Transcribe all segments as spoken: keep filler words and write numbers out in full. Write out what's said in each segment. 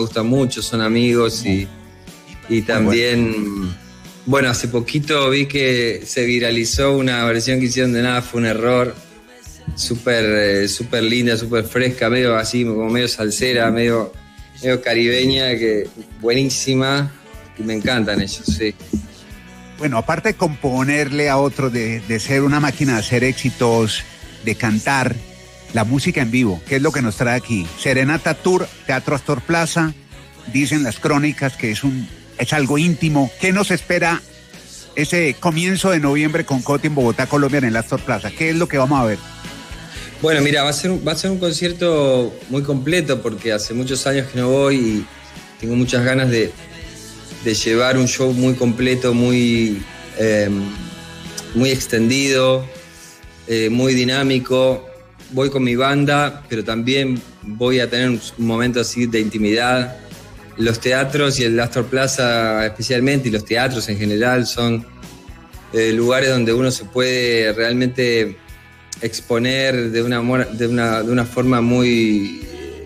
gustan mucho, son amigos y, y también, bueno, hace poquito vi que se viralizó una versión que hicieron de Nada Fue un Error, súper eh, súper linda, súper fresca, medio así, como medio salsera, medio, medio caribeña, que buenísima, y me encantan ellos, sí. Bueno, aparte de componerle a otros, de, de ser una máquina de hacer éxitos, de cantar, la música en vivo, ¿qué es lo que nos trae aquí? Serenata Tour, Teatro Astor Plaza, dicen las crónicas que es un es algo íntimo. ¿Qué nos espera ese comienzo de noviembre con Coti en Bogotá, Colombia, en el Astor Plaza? ¿Qué es lo que vamos a ver? Bueno, mira, va a ser, va a ser un concierto muy completo porque hace muchos años que no voy y tengo muchas ganas de, de llevar un show muy completo, muy, eh, muy extendido, eh, muy dinámico. Voy con mi banda, pero también voy a tener un momento así de intimidad. Los teatros y el Astor Plaza especialmente, y los teatros en general, son eh, lugares donde uno se puede realmente exponer de una, de una, de una forma muy,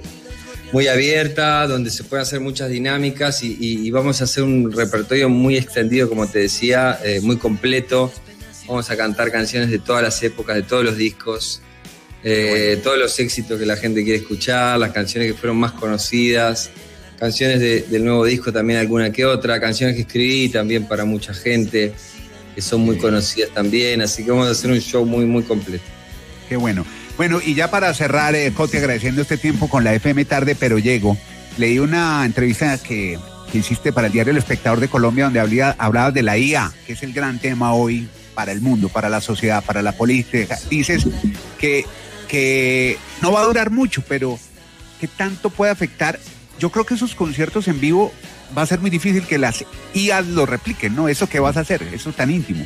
muy abierta, donde se pueden hacer muchas dinámicas y, y, y vamos a hacer un repertorio muy extendido, como te decía, eh, muy completo. Vamos a cantar canciones de todas las épocas, de todos los discos, eh, todos los éxitos que la gente quiere escuchar, las canciones que fueron más conocidas, canciones de, del nuevo disco también, alguna que otra, canciones que escribí también para mucha gente, que son muy conocidas también, así que vamos a hacer un show muy, muy completo. Qué bueno. Bueno, y ya para cerrar, eh, Coti, agradeciendo este tiempo con la F M Tarde, pero llego. Leí una entrevista que, que hiciste para el diario El Espectador de Colombia, donde hablía, hablabas de la I A, que es el gran tema hoy para el mundo, para la sociedad, para la política. Dices que, que no va a durar mucho, pero ¿qué tanto puede afectar? Yo creo que esos conciertos en vivo va a ser muy difícil que las I As lo repliquen, ¿no? Eso que vas a hacer, eso tan íntimo.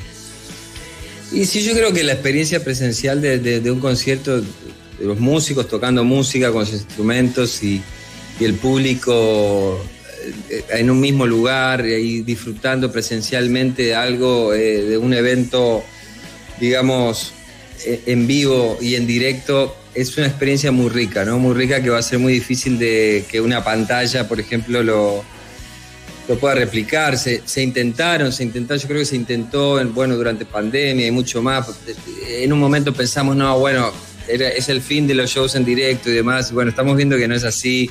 Y sí, yo creo que la experiencia presencial de, de, de un concierto, de los músicos tocando música con sus instrumentos y, y el público en un mismo lugar y disfrutando presencialmente de algo, eh, de un evento, digamos, en vivo y en directo, es una experiencia muy rica, ¿no? Muy rica, que va a ser muy difícil de que una pantalla, por ejemplo, lo... lo pueda replicar. Se, se intentaron, se intentaron, yo creo que se intentó, en, bueno, durante pandemia y mucho más. En un momento pensamos, no, bueno, era, es el fin de los shows en directo y demás. Bueno, estamos viendo que no es así.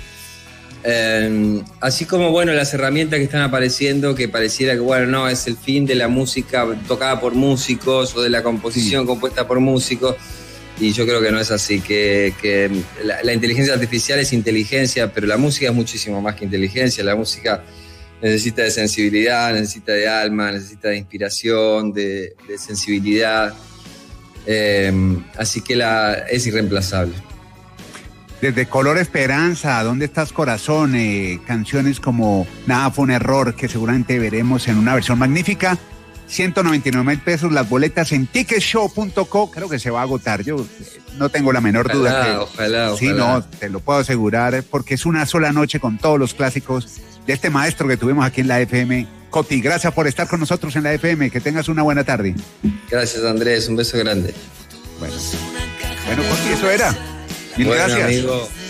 Eh, así como, bueno, las herramientas que están apareciendo, que pareciera que, bueno, no, es el fin de la música tocada por músicos o de la composición sí. compuesta por músicos. Y yo creo que no es así, que, que la, la inteligencia artificial es inteligencia, pero la música es muchísimo más que inteligencia. La música necesita de sensibilidad, necesita de alma, necesita de inspiración, de, de sensibilidad. Eh, así que la, es irreemplazable. Desde Color Esperanza, ¿Dónde estás, corazón? Eh, canciones como Nada Fue un Error, que seguramente veremos en una versión magnífica. ciento noventa y nueve mil pesos las boletas en ticket show punto co. Creo que se va a agotar. Yo no tengo la menor ojalá, duda. Que, ojalá, sí, ojalá. no, te lo puedo asegurar, porque es una sola noche con todos los clásicos de este maestro que tuvimos aquí en la F M. Coti, gracias por estar con nosotros en la F M. Que tengas una buena tarde. Gracias, Andrés. Un beso grande. Bueno, bueno, Coti, eso era. Mil bueno, gracias. Amigo.